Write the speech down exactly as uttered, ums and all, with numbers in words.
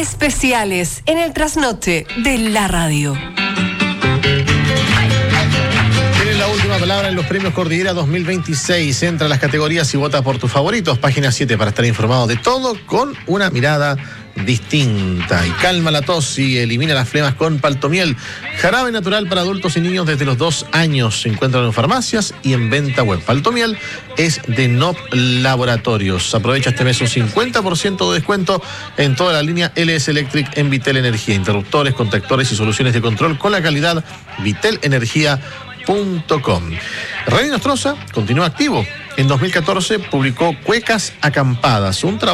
especiales en el trasnoche de la radio. Tienes la última palabra en los premios Cordillera dos mil veintiséis. Entra a las categorías y vota por tus favoritos. Página siete para estar informado de todo con una mirada distinta. Y calma la tos y elimina las flemas con Paltomiel. Jarabe natural para adultos y niños desde los dos años. Se encuentran en farmacias y en venta web. Paltomiel es de N O P Laboratorios. Aprovecha este mes un cincuenta por ciento de descuento en toda la línea L S Electric en Vitel Energía. Interruptores, contactores y soluciones de control con la calidad vitel energía punto com. René Nostroza continúa activo. En dos mil catorce publicó Cuecas Acampadas, un trabajo